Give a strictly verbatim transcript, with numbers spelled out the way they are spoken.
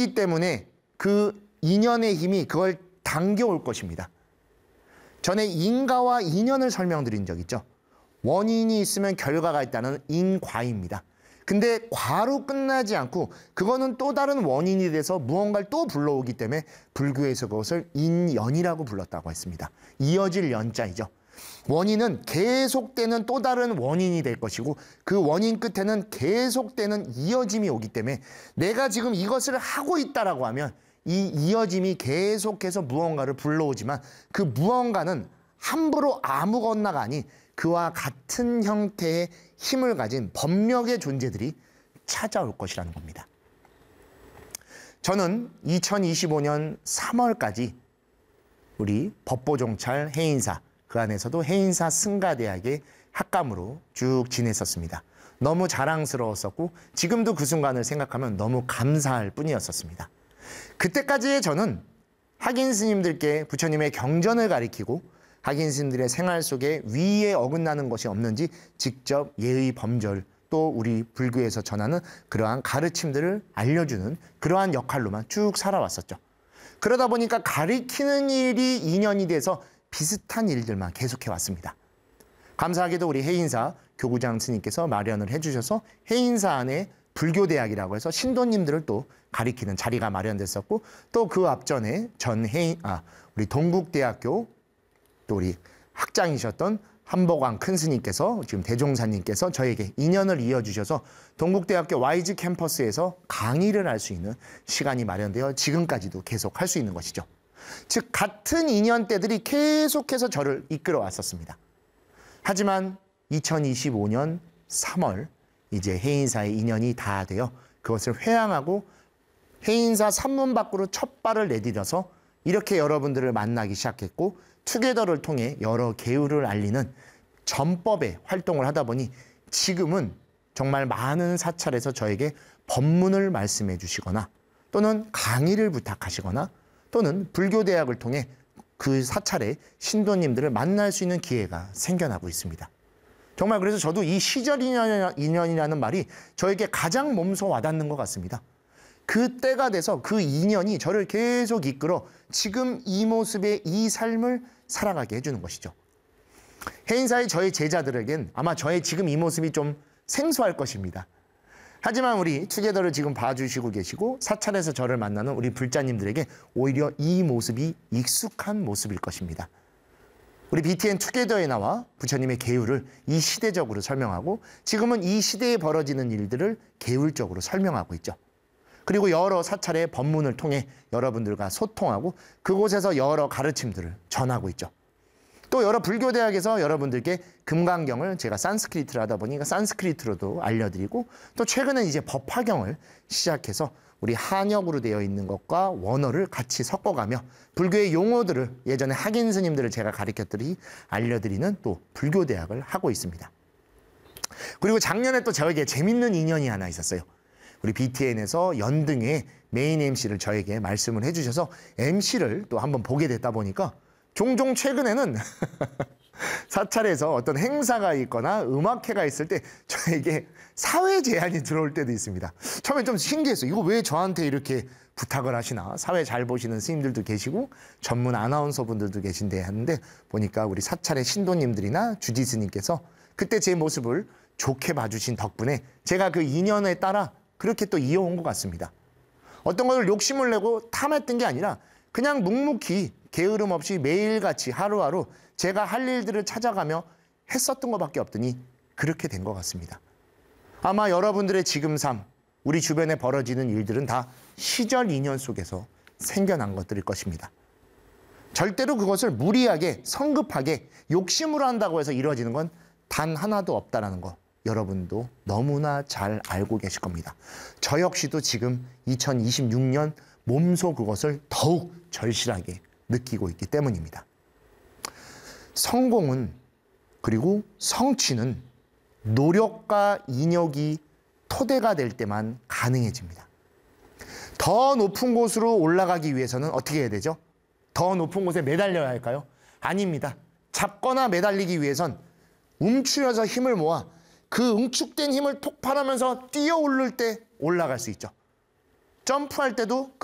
있기 때문에 그 인연의 힘이 그걸 당겨올 것입니다. 전에 인과와 인연을 설명드린 적 있죠. 원인이 있으면 결과가 있다는 인과입니다. 근데 과로 끝나지 않고 그거는 또 다른 원인이 돼서 무언가를 또 불러오기 때문에 불교에서 그것을 인연이라고 불렀다고 했습니다. 이어질 연자이죠. 원인은 계속되는 또 다른 원인이 될 것이고 그 원인 끝에는 계속되는 이어짐이 오기 때문에 내가 지금 이것을 하고 있다라고 하면 이 이어짐이 계속해서 무언가를 불러오지만 그 무언가는 함부로 아무것나가 아닌 그와 같은 형태의 힘을 가진 법력의 존재들이 찾아올 것이라는 겁니다. 저는 이천이십오 년 삼월까지 우리 법보종찰 해인사, 그 안에서도 해인사 승가대학의 학감으로 쭉 지냈었습니다. 너무 자랑스러웠었고 지금도 그 순간을 생각하면 너무 감사할 뿐이었었습니다. 그때까지의 저는 학인 스님들께 부처님의 경전을 가리키고 학인 스님들의 생활 속에 위에 어긋나는 것이 없는지 직접 예의 범절 또 우리 불교에서 전하는 그러한 가르침들을 알려주는 그러한 역할로만 쭉 살아왔었죠. 그러다 보니까 가리키는 일이 인연이 돼서 비슷한 일들만 계속해 왔습니다. 감사하게도 우리 해인사 교구장 스님께서 마련을 해주셔서 해인사 안에 불교대학이라고 해서 신도님들을 또 가리키는 자리가 마련됐었고 또 그 앞전에 전 해인, 아, 우리 동국대학교 또 우리 학장이셨던 한보광 큰 스님께서 지금 대종사님께서 저에게 인연을 이어주셔서 동국대학교 와이즈 캠퍼스에서 강의를 할 수 있는 시간이 마련되어 지금까지도 계속 할 수 있는 것이죠. 즉 같은 인연대들이 계속해서 저를 이끌어 왔었습니다. 하지만 이천이십오 년 삼월 이제 해인사의 인연이 다 되어 그것을 회항하고 해인사 산문 밖으로 첫 발을 내디뎌서 이렇게 여러분들을 만나기 시작했고 투게더를 통해 여러 계율을 알리는 전법의 활동을 하다 보니 지금은 정말 많은 사찰에서 저에게 법문을 말씀해 주시거나 또는 강의를 부탁하시거나 또는 불교대학을 통해 그 사찰의 신도님들을 만날 수 있는 기회가 생겨나고 있습니다. 정말 그래서 저도 이 시절 인연이라는 말이 저에게 가장 몸소 와닿는 것 같습니다. 그 때가 돼서 그 인연이 저를 계속 이끌어 지금 이 모습의 이 삶을 살아가게 해주는 것이죠. 해인사의 저의 제자들에겐 아마 저의 지금 이 모습이 좀 생소할 것입니다. 하지만 우리 투게더를 지금 봐주시고 계시고 사찰에서 저를 만나는 우리 불자님들에게 오히려 이 모습이 익숙한 모습일 것입니다. 우리 비티엔 투게더에 나와 부처님의 계율을 이 시대적으로 설명하고 지금은 이 시대에 벌어지는 일들을 계율적으로 설명하고 있죠. 그리고 여러 사찰의 법문을 통해 여러분들과 소통하고 그곳에서 여러 가르침들을 전하고 있죠. 또 여러 불교대학에서 여러분들께 금강경을 제가 산스크리트를 하다 보니까 산스크리트로도 알려드리고 또 최근에 이제 법화경을 시작해서 우리 한역으로 되어 있는 것과 원어를 같이 섞어가며 불교의 용어들을 예전에 학인 스님들을 제가 가르쳤더니 알려드리는 또 불교대학을 하고 있습니다. 그리고 작년에 또 저에게 재밌는 인연이 하나 있었어요. 우리 비티엔에서 연등회 메인 엠시를 저에게 말씀을 해주셔서 엠시를 또 한번 보게 됐다 보니까 종종 최근에는 사찰에서 어떤 행사가 있거나 음악회가 있을 때 저에게 사회 제안이 들어올 때도 있습니다. 처음에 좀 신기했어요. 이거 왜 저한테 이렇게 부탁을 하시나? 사회 잘 보시는 스님들도 계시고 전문 아나운서 분들도 계신데 하는데 보니까 우리 사찰의 신도님들이나 주지스님께서 그때 제 모습을 좋게 봐주신 덕분에 제가 그 인연에 따라 그렇게 또 이어온 것 같습니다. 어떤 것을 욕심을 내고 탐했던 게 아니라 그냥 묵묵히 게으름 없이 매일같이 하루하루 제가 할 일들을 찾아가며 했었던 것밖에 없더니 그렇게 된 것 같습니다. 아마 여러분들의 지금 삶, 우리 주변에 벌어지는 일들은 다 시절 인연 속에서 생겨난 것들일 것입니다. 절대로 그것을 무리하게 성급하게 욕심으로 한다고 해서 이루어지는 건 단 하나도 없다는 거 여러분도 너무나 잘 알고 계실 겁니다. 저 역시도 지금 이천이십육 년 몸소 그것을 더욱 절실하게 느끼고 있기 때문입니다. 성공은 그리고 성취는 노력과 인력이 토대가 될 때만 가능해집니다. 더 높은 곳으로 올라가기 위해서는 어떻게 해야 되죠? 더 높은 곳에 매달려야 할까요? 아닙니다. 잡거나 매달리기 위해선 움츠려서 힘을 모아 그 응축된 힘을 폭발하면서 뛰어 오를 때 올라갈 수 있죠. 점프할 때도